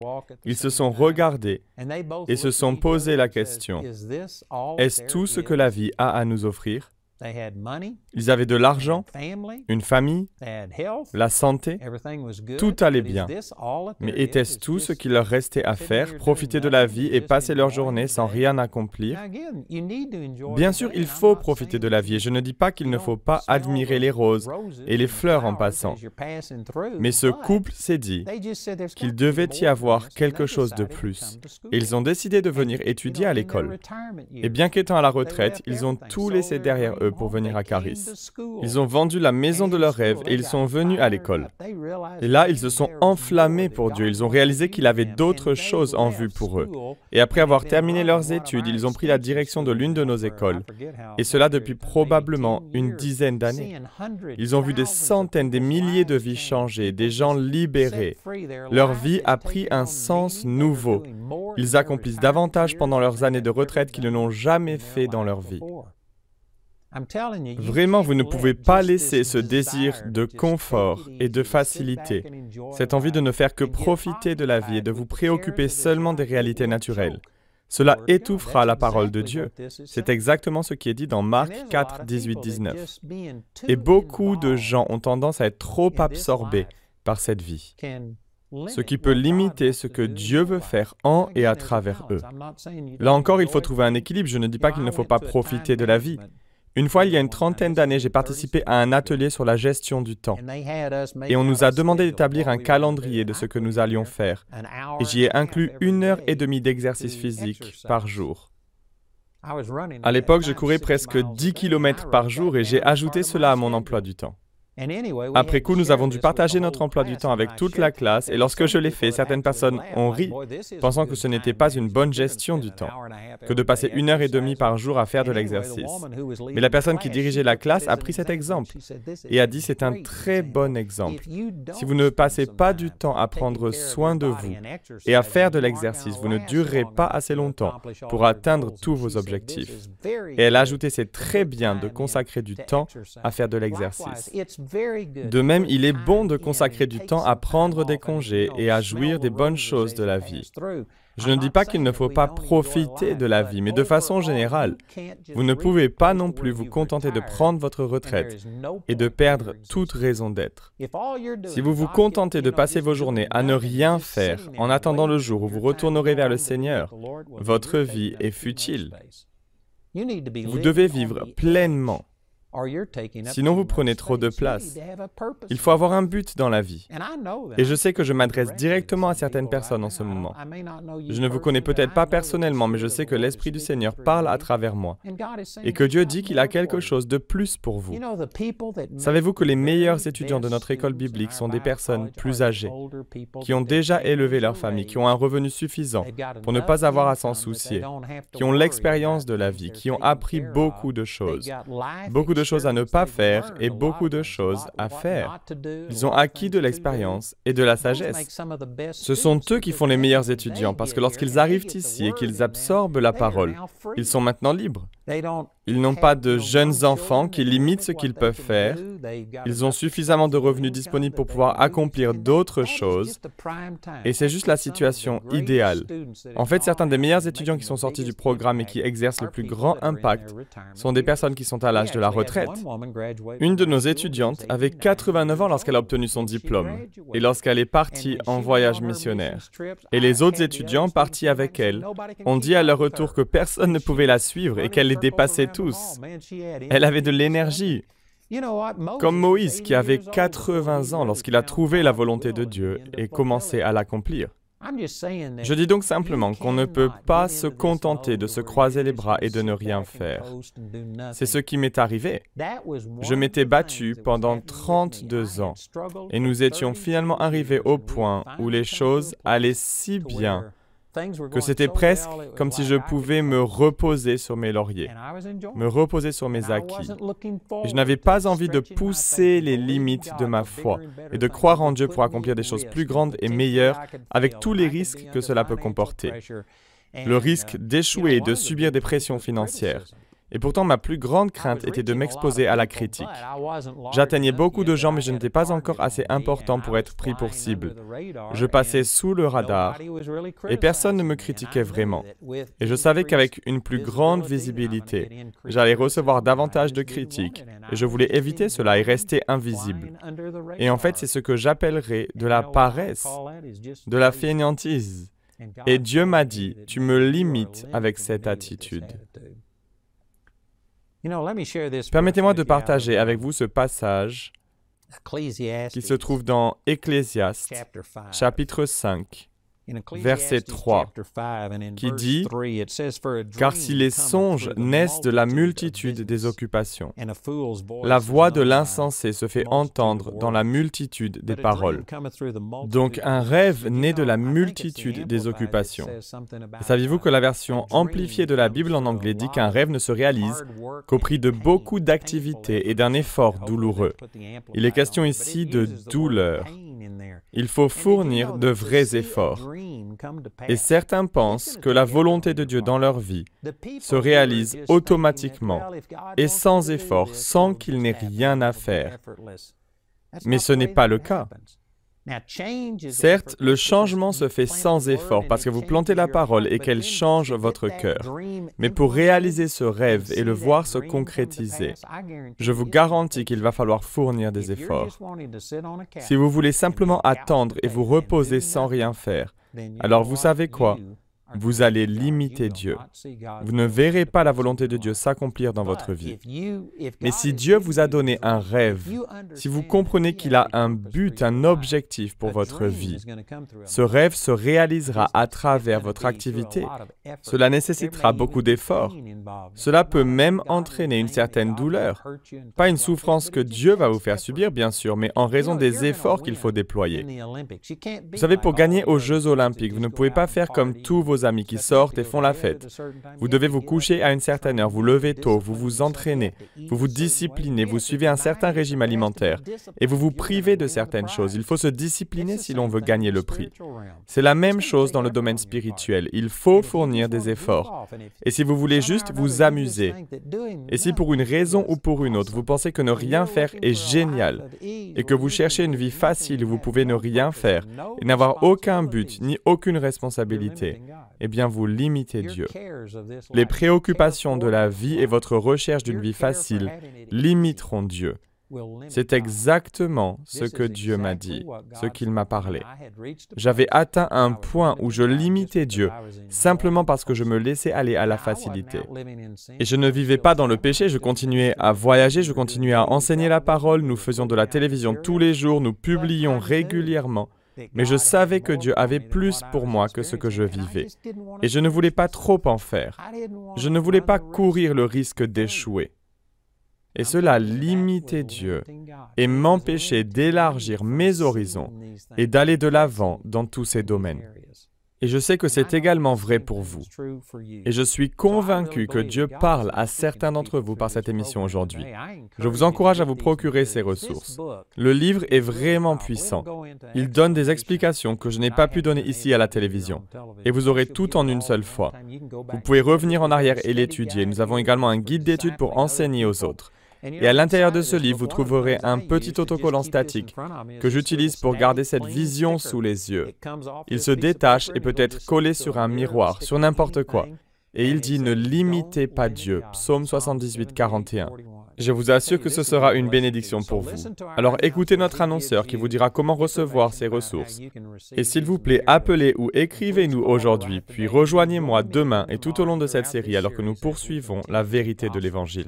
Ils se sont regardés et se sont posé la question, est-ce tout ce que la vie a à nous offrir? Ils avaient de l'argent, une famille, la santé, tout allait bien. Mais était-ce tout ce qu'il leur restait à faire, profiter de la vie et passer leur journée sans rien accomplir? Bien sûr, il faut profiter de la vie et je ne dis pas qu'il ne faut pas admirer les roses et les fleurs en passant. Mais ce couple s'est dit qu'il devait y avoir quelque chose de plus. Et ils ont décidé de venir étudier à l'école. Et bien qu'étant à la retraite, ils ont tout laissé derrière eux pour venir à Caris. Ils ont vendu la maison de leurs rêves et ils sont venus à l'école. Et là, ils se sont enflammés pour Dieu. Ils ont réalisé qu'il avait d'autres choses en vue pour eux. Et après avoir terminé leurs études, ils ont pris la direction de l'une de nos écoles. Et cela depuis probablement une dizaine d'années. Ils ont vu des centaines, des milliers de vies changer, des gens libérés. Leur vie a pris un sens nouveau. Ils accomplissent davantage pendant leurs années de retraite qu'ils ne l'ont jamais fait dans leur vie. Vraiment, vous ne pouvez pas laisser ce désir de confort et de facilité, cette envie de ne faire que profiter de la vie et de vous préoccuper seulement des réalités naturelles. Cela étouffera la parole de Dieu. C'est exactement ce qui est dit dans Marc 4, 18, 19. Et beaucoup de gens ont tendance à être trop absorbés par cette vie, ce qui peut limiter ce que Dieu veut faire en et à travers eux. Là encore, il faut trouver un équilibre. Je ne dis pas qu'il ne faut pas profiter de la vie. Une fois, il y a une trentaine d'années, j'ai participé à un atelier sur la gestion du temps. Et on nous a demandé d'établir un calendrier de ce que nous allions faire. Et j'y ai inclus 1h30 d'exercice physique par jour. À l'époque, je courais presque 10 km par jour et j'ai ajouté cela à mon emploi du temps. Après coup, nous avons dû partager notre emploi du temps avec toute la classe et lorsque je l'ai fait, certaines personnes ont ri, pensant que ce n'était pas une bonne gestion du temps, que de passer 1h30 par jour à faire de l'exercice. Mais la personne qui dirigeait la classe a pris cet exemple et a dit c'est un très bon exemple. Si vous ne passez pas du temps à prendre soin de vous et à faire de l'exercice, vous ne durerez pas assez longtemps pour atteindre tous vos objectifs. Et elle a ajouté c'est très bien de consacrer du temps à faire de l'exercice. De même, il est bon de consacrer du temps à prendre des congés et à jouir des bonnes choses de la vie. Je ne dis pas qu'il ne faut pas profiter de la vie, mais de façon générale, vous ne pouvez pas non plus vous contenter de prendre votre retraite et de perdre toute raison d'être. Si vous vous contentez de passer vos journées à ne rien faire en attendant le jour où vous retournerez vers le Seigneur, votre vie est futile. Vous devez vivre pleinement. Sinon, vous prenez trop de place. Il faut avoir un but dans la vie. Et je sais que je m'adresse directement à certaines personnes en ce moment. Je ne vous connais peut-être pas personnellement, mais je sais que l'Esprit du Seigneur parle à travers moi. Et que Dieu dit qu'il a quelque chose de plus pour vous. Savez-vous que les meilleurs étudiants de notre école biblique sont des personnes plus âgées, qui ont déjà élevé leur famille, qui ont un revenu suffisant pour ne pas avoir à s'en soucier, qui ont l'expérience de la vie, qui ont appris beaucoup de choses choses à ne pas faire et beaucoup de choses à faire. Ils ont acquis de l'expérience et de la sagesse. Ce sont eux qui font les meilleurs étudiants parce que lorsqu'ils arrivent ici et qu'ils absorbent la parole, ils sont maintenant libres. Ils n'ont pas de jeunes enfants qui limitent ce qu'ils peuvent faire. Ils ont suffisamment de revenus disponibles pour pouvoir accomplir d'autres choses. Et c'est juste la situation idéale. En fait, certains des meilleurs étudiants qui sont sortis du programme et qui exercent le plus grand impact sont des personnes qui sont à l'âge de la retraite. Une de nos étudiantes avait 89 ans lorsqu'elle a obtenu son diplôme et lorsqu'elle est partie en voyage missionnaire. Et les autres étudiants partis avec elle ont dit à leur retour que personne ne pouvait la suivre et qu'elle les dépassait tous. Elle avait de l'énergie. Comme Moïse qui avait 80 ans lorsqu'il a trouvé la volonté de Dieu et commencé à l'accomplir. Je dis donc simplement qu'on ne peut pas se contenter de se croiser les bras et de ne rien faire. C'est ce qui m'est arrivé. Je m'étais battu pendant 32 ans et nous étions finalement arrivés au point où les choses allaient si bien que c'était presque comme si je pouvais me reposer sur mes lauriers, me reposer sur mes acquis. Et je n'avais pas envie de pousser les limites de ma foi et de croire en Dieu pour accomplir des choses plus grandes et meilleures avec tous les risques que cela peut comporter. Le risque d'échouer et de subir des pressions financières. Et pourtant, ma plus grande crainte était de m'exposer à la critique. J'atteignais beaucoup de gens, mais je n'étais pas encore assez important pour être pris pour cible. Je passais sous le radar et personne ne me critiquait vraiment. Et je savais qu'avec une plus grande visibilité, j'allais recevoir davantage de critiques. Et je voulais éviter cela et rester invisible. Et en fait, c'est ce que j'appellerais de la paresse, de la fainéantise. Et Dieu m'a dit, tu me limites avec cette attitude. Permettez-moi de partager avec vous ce passage qui se trouve dans Ecclésiaste, chapitre 5, verset 3, qui dit « Car si les songes naissent de la multitude des occupations, la voix de l'insensé se fait entendre dans la multitude des paroles. » Donc un rêve naît de la multitude des occupations. Et saviez-vous que la version amplifiée de la Bible en anglais dit qu'un rêve ne se réalise qu'au prix de beaucoup d'activités et d'un effort douloureux. Il est question ici de douleur. Il faut fournir de vrais efforts. Et certains pensent que la volonté de Dieu dans leur vie se réalise automatiquement et sans effort, sans qu'il n'ait rien à faire. Mais ce n'est pas le cas. Certes, le changement se fait sans effort parce que vous plantez la parole et qu'elle change votre cœur. Mais pour réaliser ce rêve et le voir se concrétiser, je vous garantis qu'il va falloir fournir des efforts. Si vous voulez simplement attendre et vous reposer sans rien faire, alors vous savez quoi? Vous allez limiter Dieu. Vous ne verrez pas la volonté de Dieu s'accomplir dans votre vie. Mais si Dieu vous a donné un rêve, si vous comprenez qu'il a un but, un objectif pour votre vie, ce rêve se réalisera à travers votre activité. Cela nécessitera beaucoup d'efforts. Cela peut même entraîner une certaine douleur. Pas une souffrance que Dieu va vous faire subir, bien sûr, mais en raison des efforts qu'il faut déployer. Vous savez, pour gagner aux Jeux olympiques, vous ne pouvez pas faire comme tous vos amis qui sortent et font la fête. Vous devez vous coucher à une certaine heure, vous levez tôt, vous vous entraînez, vous vous disciplinez, vous suivez un certain régime alimentaire et vous vous privez de certaines choses. Il faut se discipliner si l'on veut gagner le prix. C'est la même chose dans le domaine spirituel. Il faut fournir des efforts. Et si vous voulez juste vous amuser, et si pour une raison ou pour une autre, vous pensez que ne rien faire est génial et que vous cherchez une vie facile où vous pouvez ne rien faire et n'avoir aucun but ni aucune responsabilité, eh bien vous limitez Dieu. Les préoccupations de la vie et votre recherche d'une vie facile limiteront Dieu. C'est exactement ce que Dieu m'a dit, ce qu'il m'a parlé. J'avais atteint un point où je limitais Dieu, simplement parce que je me laissais aller à la facilité. Et je ne vivais pas dans le péché, je continuais à voyager, je continuais à enseigner la parole, nous faisions de la télévision tous les jours, nous publions régulièrement. Mais je savais que Dieu avait plus pour moi que ce que je vivais. Et je ne voulais pas trop en faire. Je ne voulais pas courir le risque d'échouer. Et cela limitait Dieu et m'empêchait d'élargir mes horizons et d'aller de l'avant dans tous ces domaines. Et je sais que c'est également vrai pour vous. Et je suis convaincu que Dieu parle à certains d'entre vous par cette émission aujourd'hui. Je vous encourage à vous procurer ces ressources. Le livre est vraiment puissant. Il donne des explications que je n'ai pas pu donner ici à la télévision. Et vous aurez tout en une seule fois. Vous pouvez revenir en arrière et l'étudier. Nous avons également un guide d'études pour enseigner aux autres. Et à l'intérieur de ce livre, vous trouverez un petit autocollant statique que j'utilise pour garder cette vision sous les yeux. Il se détache et peut être collé sur un miroir, sur n'importe quoi. Et il dit « Ne limitez pas Dieu » Psaume 78, 41. Je vous assure que ce sera une bénédiction pour vous. Alors écoutez notre annonceur qui vous dira comment recevoir ces ressources. Et s'il vous plaît, appelez ou écrivez-nous aujourd'hui, puis rejoignez-moi demain et tout au long de cette série alors que nous poursuivons la vérité de l'Évangile.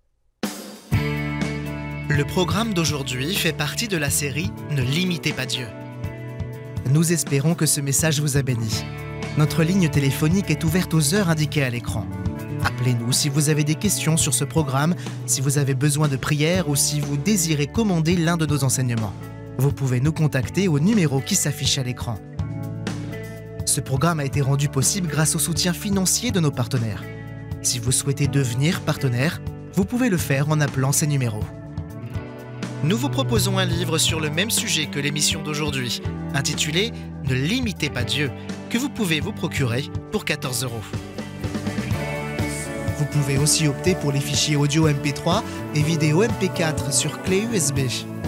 Le programme d'aujourd'hui fait partie de la série « Ne limitez pas Dieu ». Nous espérons que ce message vous a béni. Notre ligne téléphonique est ouverte aux heures indiquées à l'écran. Appelez-nous si vous avez des questions sur ce programme, si vous avez besoin de prière ou si vous désirez commander l'un de nos enseignements. Vous pouvez nous contacter au numéro qui s'affiche à l'écran. Ce programme a été rendu possible grâce au soutien financier de nos partenaires. Si vous souhaitez devenir partenaire, vous pouvez le faire en appelant ces numéros. Nous vous proposons un livre sur le même sujet que l'émission d'aujourd'hui, intitulé « Ne limitez pas Dieu », que vous pouvez vous procurer pour 14 €. Vous pouvez aussi opter pour les fichiers audio MP3 et vidéo MP4 sur clé USB.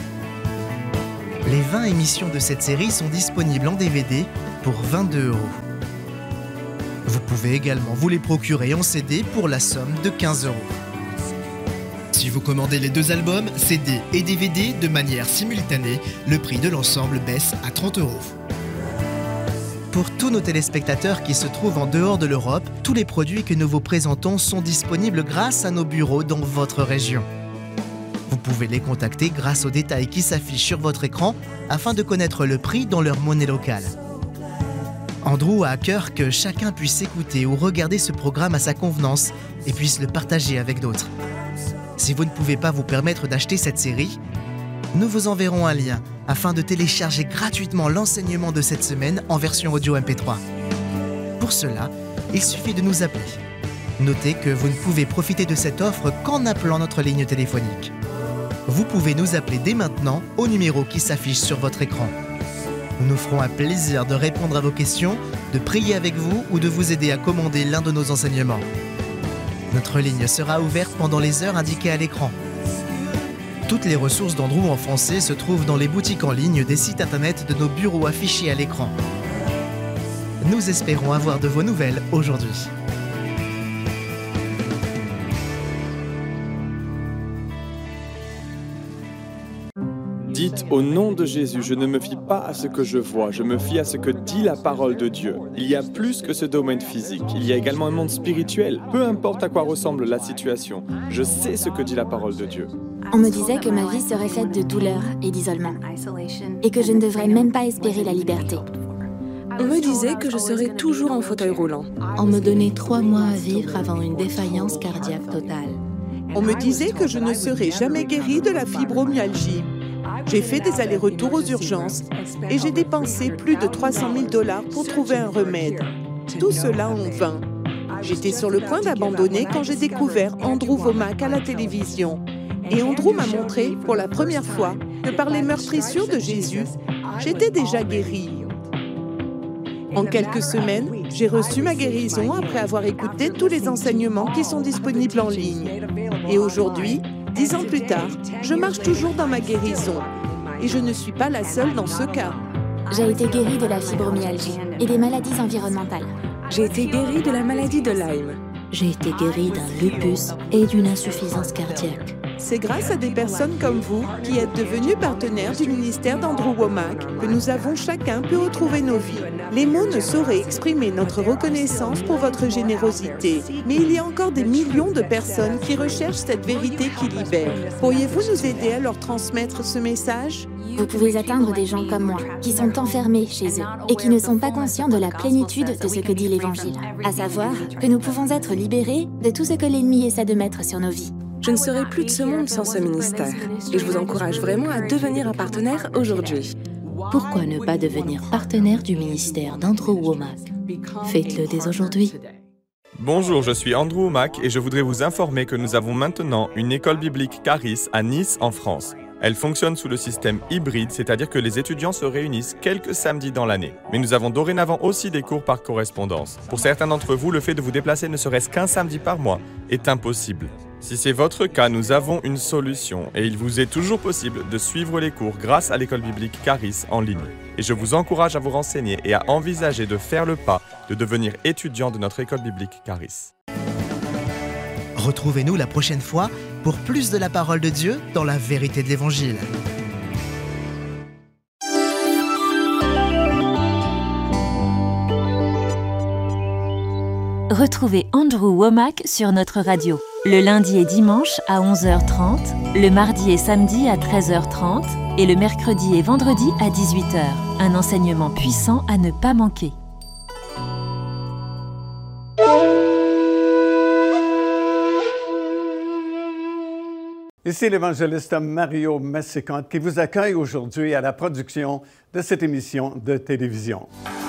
Les 20 émissions de cette série sont disponibles en DVD pour 22 €. Vous pouvez également vous les procurer en CD pour la somme de 15 €. Si vous commandez les 2 albums, CD et DVD de manière simultanée, le prix de l'ensemble baisse à 30 €. Pour tous nos téléspectateurs qui se trouvent en dehors de l'Europe, tous les produits que nous vous présentons sont disponibles grâce à nos bureaux dans votre région. Vous pouvez les contacter grâce aux détails qui s'affichent sur votre écran afin de connaître le prix dans leur monnaie locale. Andrew a à cœur que chacun puisse écouter ou regarder ce programme à sa convenance et puisse le partager avec d'autres. Si vous ne pouvez pas vous permettre d'acheter cette série, nous vous enverrons un lien afin de télécharger gratuitement l'enseignement de cette semaine en version audio MP3. Pour cela, il suffit de nous appeler. Notez que vous ne pouvez profiter de cette offre qu'en appelant notre ligne téléphonique. Vous pouvez nous appeler dès maintenant au numéro qui s'affiche sur votre écran. Nous nous ferons un plaisir de répondre à vos questions, de prier avec vous ou de vous aider à commander l'un de nos enseignements. Notre ligne sera ouverte pendant les heures indiquées à l'écran. Toutes les ressources d'Andrew en français se trouvent dans les boutiques en ligne des sites internet de nos bureaux affichés à l'écran. Nous espérons avoir de vos nouvelles aujourd'hui. Dites au nom de Jésus, je ne me fie pas à ce que je vois, je me fie à ce que dit la parole de Dieu. Il y a plus que ce domaine physique, il y a également un monde spirituel. Peu importe à quoi ressemble la situation, je sais ce que dit la parole de Dieu. On me disait que ma vie serait faite de douleur et d'isolement, et que je ne devrais même pas espérer la liberté. On me disait que je serais toujours en fauteuil roulant. On me donnait 3 mois à vivre avant une défaillance cardiaque totale. On me disait que je ne serais jamais guérie de la fibromyalgie. J'ai fait des allers-retours aux urgences et j'ai dépensé plus de 300 000 $ pour trouver un remède. Tout cela en vain. J'étais sur le point d'abandonner quand j'ai découvert Andrew Wommack à la télévision. Et Andrew m'a montré pour la première fois que par les meurtrissures de Jésus, j'étais déjà guérie. En quelques semaines, j'ai reçu ma guérison après avoir écouté tous les enseignements qui sont disponibles en ligne. Et aujourd'hui, 10 ans plus tard, je marche toujours dans ma guérison. Et je ne suis pas la seule dans ce cas. J'ai été guérie de la fibromyalgie et des maladies environnementales. J'ai été guérie de la maladie de Lyme. J'ai été guérie d'un lupus et d'une insuffisance cardiaque. C'est grâce à des personnes comme vous qui êtes devenus partenaires du ministère d'Andrew Wommack que nous avons chacun pu retrouver nos vies. Les mots ne sauraient exprimer notre reconnaissance pour votre générosité, mais il y a encore des millions de personnes qui recherchent cette vérité qui libère. Pourriez-vous nous aider à leur transmettre ce message? Vous pouvez atteindre des gens comme moi, qui sont enfermés chez eux et qui ne sont pas conscients de la plénitude de ce que dit l'Évangile, à savoir que nous pouvons être libérés de tout ce que l'ennemi essaie de mettre sur nos vies. Je ne serai plus de ce monde sans ce ministère. Et je vous encourage vraiment à devenir un partenaire aujourd'hui. Pourquoi ne pas devenir partenaire du ministère d'Andrew Wommack? Faites-le dès aujourd'hui. Bonjour, je suis Andrew Wommack et je voudrais vous informer que nous avons maintenant une école biblique Charis à Nice, en France. Elle fonctionne sous le système hybride, c'est-à-dire que les étudiants se réunissent quelques samedis dans l'année. Mais nous avons dorénavant aussi des cours par correspondance. Pour certains d'entre vous, le fait de vous déplacer ne serait-ce qu'un samedi par mois est impossible. Si c'est votre cas, nous avons une solution et il vous est toujours possible de suivre les cours grâce à l'école biblique Charis en ligne. Et je vous encourage à vous renseigner et à envisager de faire le pas de devenir étudiant de notre école biblique Charis. Retrouvez-nous la prochaine fois pour plus de la parole de Dieu dans la vérité de l'Évangile. Retrouvez Andrew Wommack sur notre radio, le lundi et dimanche à 11h30, le mardi et samedi à 13h30 et le mercredi et vendredi à 18h. Un enseignement puissant à ne pas manquer. Ici l'évangéliste Mario Massicante qui vous accueille aujourd'hui à la production de cette émission de télévision.